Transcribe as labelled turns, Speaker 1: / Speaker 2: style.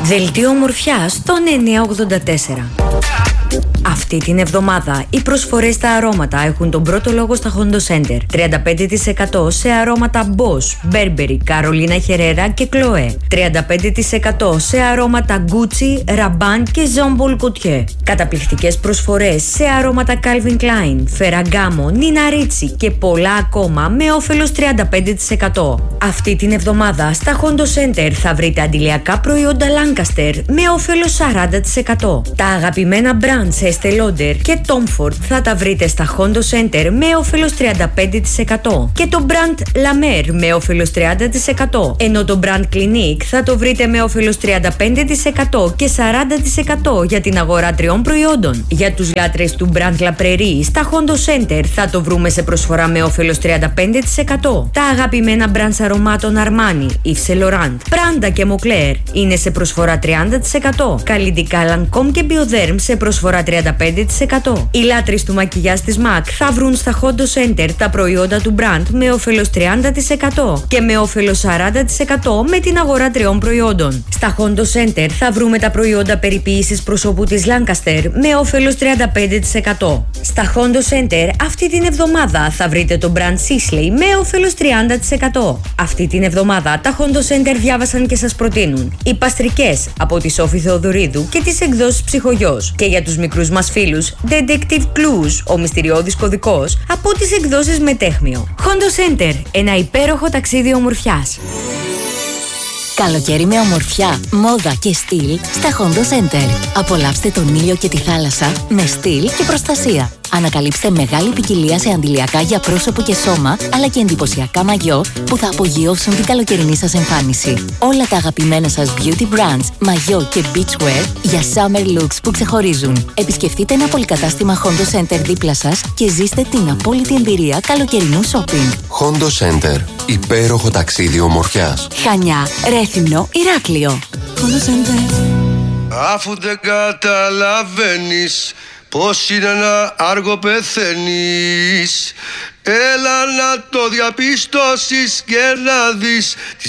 Speaker 1: Δελτίο ομορφιάς στον 984. Αυτή την εβδομάδα οι προσφορές στα αρώματα έχουν τον πρώτο λόγο στα Hondo Center. 35% σε αρώματα Bosch, Burberry, Carolina Herrera και Chloé. 35% σε αρώματα Gucci, Rabanne και Jean Paul Gaultier. Καταπληκτικές προσφορές σε αρώματα Calvin Klein, Ferragamo, Nina Ricci και πολλά ακόμα με όφελος 35%. Αυτή την εβδομάδα στα Hondo Center θα βρείτε αντιλιακά προϊόντα Lancaster με όφελος 40%. Τα αγαπημένα brands Estée Lauder και Tom Ford θα τα βρείτε στα Hondo Center με όφελος 35% και το brand La Mer με όφελος 30%, ενώ το brand Clinique θα το βρείτε με όφελος 35% και 40% για την αγορά 3 προϊόντων. Για τους λάτρες του brand La Prairie στα Hondo Center θα το βρούμε σε προσφορά με όφελος 35%. Τα αγαπημένα brands αρωμάτων Armani, Yves Saint Laurent, Prada και Moncler είναι σε προσφορά 30%. Καλλιτικά Lancôme και Bioderm σε προσφορά 35%. Οι λάτρεις του μακιγιάζ της MAC θα βρουν στα Hondo Center τα προϊόντα του brand με όφελος 30% και με όφελος 40% με την αγορά 3 προϊόντων. Στα Hondo Center θα βρούμε τα προϊόντα περιποίησης προσώπου της Lancaster με όφελος 35%. Στα Hondo Center αυτή την εβδομάδα θα βρείτε το brand Sisley με όφελος 30%. Αυτή την εβδομάδα τα Hondo Center διάβασαν και σας προτείνουν οι παστρικές από τη Σόφη Θεοδωρίδου και τις εκδόσεις Ψυχογιός, και για τους μικρούς μας φίλους Detective Clues, ο μυστηριώδης κωδικός από τις εκδόσεις Μετέχμιο. Hondo Center, ένα υπέροχο ταξίδι ομορφιάς.
Speaker 2: Καλοκαίρι με ομορφιά, μόδα και στυλ στα Hondo Center. Απολαύστε τον ήλιο και τη θάλασσα με στυλ και προστασία. Ανακαλύψτε μεγάλη ποικιλία σε αντιλιακά για πρόσωπο και σώμα, αλλά και εντυπωσιακά μαγιό που θα απογειώσουν την καλοκαιρινή σας εμφάνιση. Όλα τα αγαπημένα σας beauty brands, μαγιό και beachwear για summer looks που ξεχωρίζουν. Επισκεφτείτε ένα πολυκατάστημα Hondo Center δίπλα σας και ζήστε την απόλυτη εμπειρία καλοκαιρινού shopping.
Speaker 3: Hondo Center. Υπέροχο ταξίδι ομορφιάς.
Speaker 2: Χανιά, Ρέθυμνο, Ηράκλειο.
Speaker 4: Hondo Center.
Speaker 5: Αφού δεν καταλαβαίνεις πως είναι ένα άργο πεθαίνεις, έλα να το διαπιστώσεις και να δεις τη